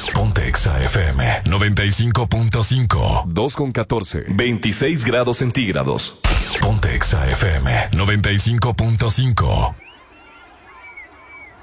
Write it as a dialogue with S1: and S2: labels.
S1: Ponte Exa FM 95.5.
S2: 2:14. 26 grados centígrados.
S1: Ponte Exa FM 95.5.